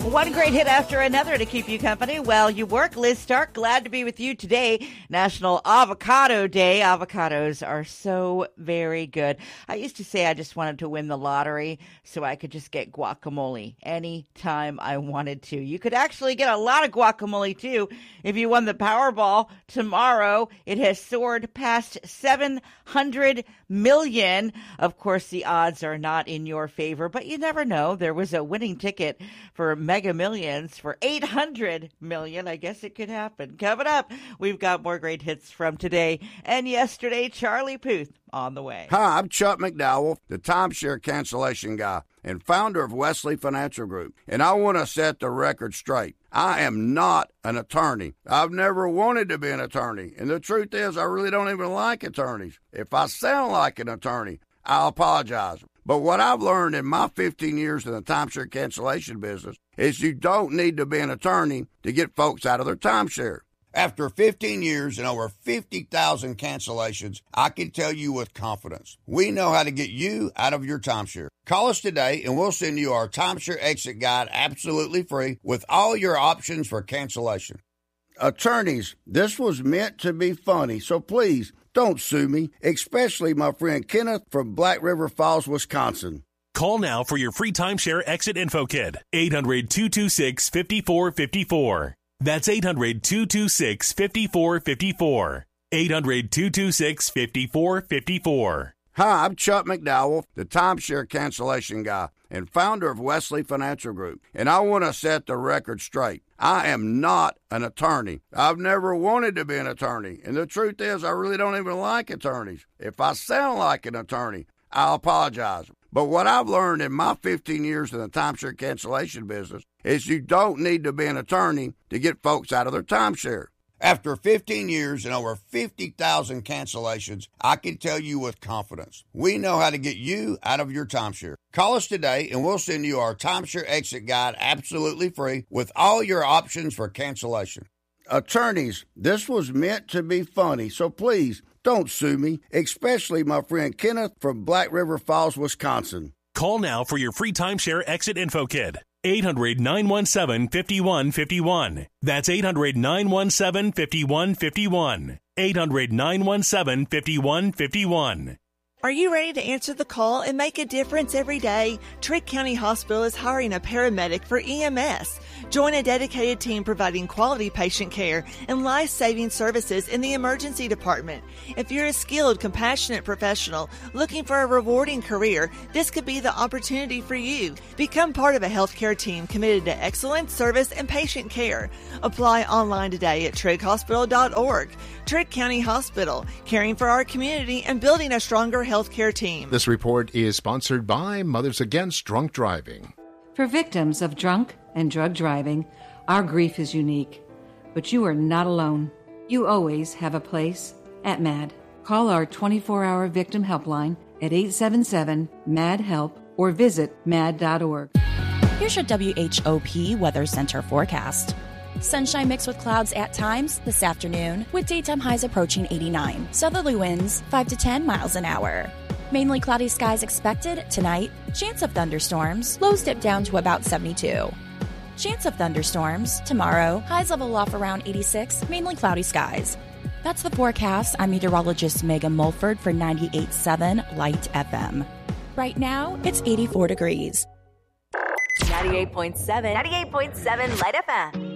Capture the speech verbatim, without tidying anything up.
One great hit after another to keep you company while you work. Liz Stark, glad to be with you today. National Avocado Day. Avocados are so very good. I used to say I just wanted to win the lottery so I could just get guacamole anytime I wanted to. You could actually get a lot of guacamole, too, if you won the Powerball tomorrow. It has soared past seven hundred million. Of course, the odds are not in your favor, but you never know. There was a winning ticket for Mega Millions for eight hundred million. I guess it could happen. Coming up, we've got more great hits from today and yesterday. Charlie Puth on the way. Hi, I'm Chuck McDowell, the timeshare cancellation guy and founder of Wesley Financial Group, and I want to set the record straight. I am not an attorney. I've never wanted to be an attorney, and the truth is I really don't even like attorneys. If I sound like an attorney, I apologize. But what I've learned in my fifteen years in the timeshare cancellation business is you don't need to be an attorney to get folks out of their timeshare. After fifteen years and over fifty thousand cancellations, I can tell you with confidence, we know how to get you out of your timeshare. Call us today and we'll send you our timeshare exit guide absolutely free with all your options for cancellation. Attorneys, this was meant to be funny, so please don't sue me, especially my friend Kenneth from Black River Falls, Wisconsin. Call now for your free timeshare exit info kit. eight hundred, two two six, five four five four. That's eight hundred, two two six, five four five four. eight hundred, two two six, five four five four. Hi, I'm Chuck McDowell, the timeshare cancellation guy and founder of Wesley Financial Group, and I want to set the record straight. I am not an attorney. I've never wanted to be an attorney, and the truth is I really don't even like attorneys. If I sound like an attorney, I apologize. But what I've learned in my fifteen years in the timeshare cancellation business is you don't need to be an attorney to get folks out of their timeshare. After fifteen years and over fifty thousand cancellations, I can tell you with confidence, we know how to get you out of your timeshare. Call us today and we'll send you our timeshare exit guide absolutely free with all your options for cancellation. Attorneys, this was meant to be funny, so please don't sue me, especially my friend Kenneth from Black River Falls, Wisconsin. Call now for your free timeshare exit info kit. eight hundred, nine one seven, five one five one. That's eight hundred, nine one seven, five one five one. eight hundred, nine one seven, five one five one. Are you ready to answer the call and make a difference every day? Trigg County Hospital is hiring a paramedic for E M S. Join a dedicated team providing quality patient care and life-saving services in the emergency department. If you're a skilled, compassionate professional looking for a rewarding career, this could be the opportunity for you. Become part of a healthcare team committed to excellence, service, and patient care. Apply online today at trigg hospital dot org. Trigg County Hospital, caring for our community and building a stronger healthcare team. This report is sponsored by Mothers Against Drunk Driving. For victims of drunk and drug driving, our grief is unique. But you are not alone. You always have a place at MAD. Call our twenty-four hour victim helpline at eight seven seven, M A D, HELP or visit mad dot org. Here's your W H O P Weather Center forecast. Sunshine mixed with clouds at times this afternoon, with daytime highs approaching eighty-nine. Southerly winds five to ten miles an hour. Mainly cloudy skies expected tonight. Chance of thunderstorms. Lows dip down to about seventy-two. Chance of thunderstorms tomorrow. Highs level off around eighty-six. Mainly cloudy skies. That's the forecast. I'm meteorologist Megan Mulford for ninety-eight point seven Light F M. Right now, it's eighty-four degrees. ninety-eight point seven. ninety-eight point seven Light F M.